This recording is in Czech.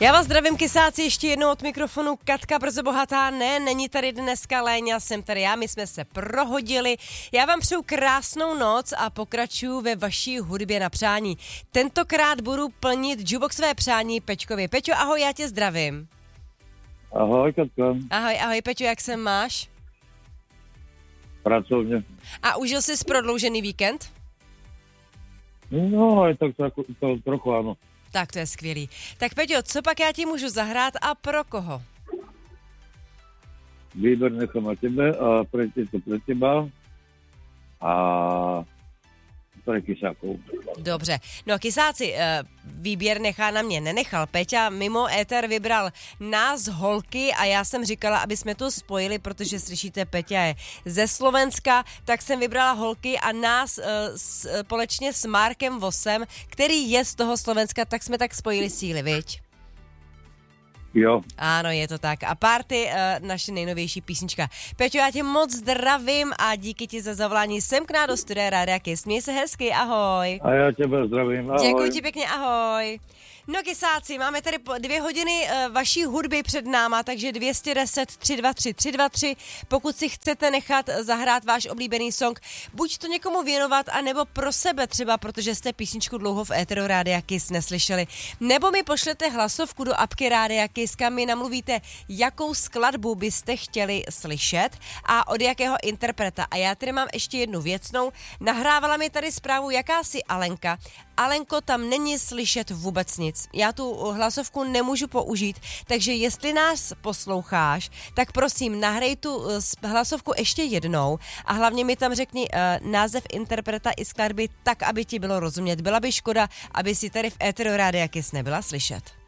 Já vás zdravím, kysáci, ještě jednou od mikrofonu Katka Brzo bohatá. Ne, není tady dneska Léňa, jsem tady já, my jsme se prohodili. Já vám přeju krásnou noc a pokračuju ve vaší hudbě na přání. Tentokrát budu plnit jukeboxové přání Peťkovi. Peťo, ahoj, já tě zdravím. Ahoj, Katka. Ahoj, Peťo, jak se máš? Pracovně. A užil jsi prodloužený víkend? No, je to trochu ano. Tak to je skvělý. Tak Peťo, co pak já ti můžu zahrát a pro koho? Výber nechám na tebe a pre teba a pre kysákov. Dobře. No kysáci, výběr nechá na mě nenechal. Peťa mimo éter vybral nás holky a já jsem říkala, aby jsme to spojili, protože slyšíte, Peťa je ze Slovenska, tak jsem vybrala holky a nás společně s Markem Vosem, který je z toho Slovenska, tak jsme tak spojili síly, viď? Jo. Ano, je to tak. A Party, naše nejnovější písnička. Peťo, já tě moc zdravím a díky ti za zavolání sem k nám do studia Rádia Kiss. Měj se hezky, ahoj. A já tebe zdravím, ahoj. Děkuji ti pěkně, ahoj. No kysáci, máme tady 2 hodiny vaší hudby před náma, takže 210 323 323. Pokud si chcete nechat zahrát váš oblíbený song, buď to někomu věnovat, anebo pro sebe třeba, protože jste písničku dlouho v éteru Rádia Kiss neslyšeli. Nebo mi pošlete hlasovku do apky Rádia Kiss, kam mi namluvíte, jakou skladbu byste chtěli slyšet a od jakého interpreta. A já tady mám ještě jednu věcnou. Nahrávala mi tady zprávu jakási Alenka. Alenko, tam není slyšet vůbec nic. Já tu hlasovku nemůžu použít, takže jestli nás posloucháš, tak prosím, nahrej tu hlasovku ještě jednou a hlavně mi tam řekni název interpreta i skladby tak, aby ti bylo rozumět. Byla by škoda, aby si tady v éteru Rádia Kiss nebyla slyšet.